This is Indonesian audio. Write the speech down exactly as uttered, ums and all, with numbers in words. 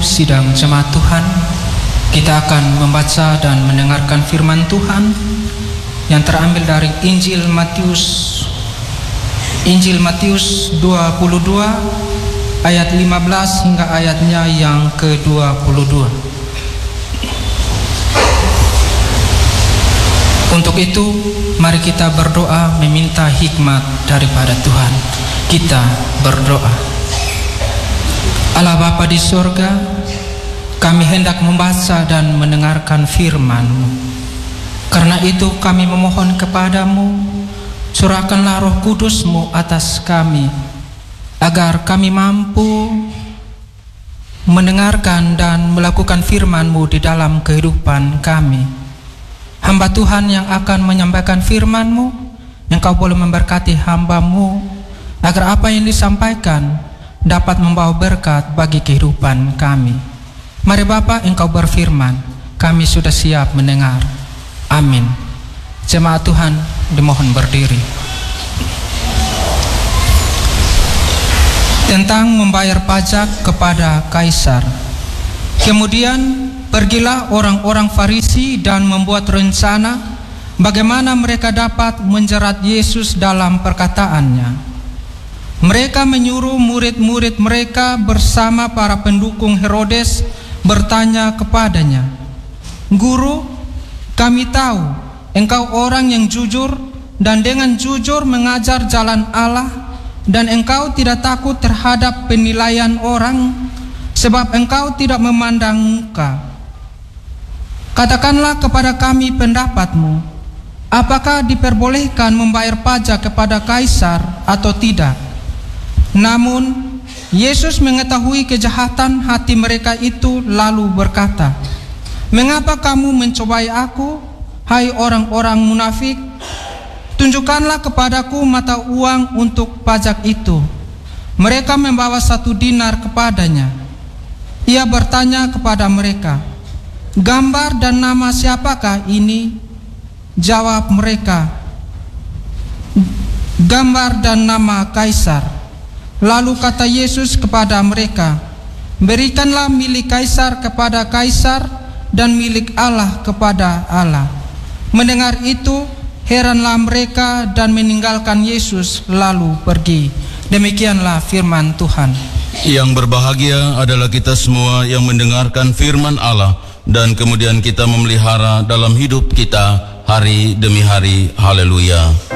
sidang jemaat Tuhan, kita akan membaca dan mendengarkan firman Tuhan yang terambil dari Injil Matius Injil Matius dua puluh dua ayat lima belas hingga ayatnya yang ke dua puluh dua. Untuk itu, mari kita berdoa meminta hikmat daripada Tuhan. Kita berdoa. Allah Bapa di sorga, kami hendak membaca dan mendengarkan firman-Mu. Karena itu kami memohon kepadamu, curahkanlah Roh Kudus-Mu atas kami, agar kami mampu mendengarkan dan melakukan firman-Mu di dalam kehidupan kami. Hamba Tuhan yang akan menyampaikan firman-Mu, Engkau boleh memberkati hamba-Mu, agar apa yang disampaikan dapat membawa berkat bagi kehidupan kami. Mari Bapa, Engkau berfirman, kami sudah siap mendengar. Amin. Jemaat Tuhan dimohon berdiri. Tentang membayar pajak kepada Kaisar. Kemudian pergilah orang-orang Farisi dan membuat rencana bagaimana mereka dapat menjerat Yesus dalam perkataannya. Mereka menyuruh murid-murid mereka bersama para pendukung Herodes bertanya kepadanya, "Guru, kami tahu engkau orang yang jujur dan dengan jujur mengajar jalan Allah, dan engkau tidak takut terhadap penilaian orang, sebab engkau tidak memandang muka. Katakanlah kepada kami pendapatmu, apakah diperbolehkan membayar pajak kepada Kaisar atau tidak?" Namun Yesus mengetahui kejahatan hati mereka itu, lalu berkata, "Mengapa kamu mencobai aku, hai orang-orang munafik? Tunjukkanlah kepadaku mata uang untuk pajak itu." Mereka membawa satu dinar kepadanya. Ia bertanya kepada mereka, "Gambar dan nama siapakah ini?" Jawab mereka, "Gambar dan nama Kaisar." Lalu kata Yesus kepada mereka, "Berikanlah milik Kaisar kepada Kaisar dan milik Allah kepada Allah." Mendengar itu, heranlah mereka dan meninggalkan Yesus lalu pergi. Demikianlah firman Tuhan. Yang berbahagia adalah kita semua yang mendengarkan firman Allah dan kemudian kita memelihara dalam hidup kita hari demi hari. Haleluya.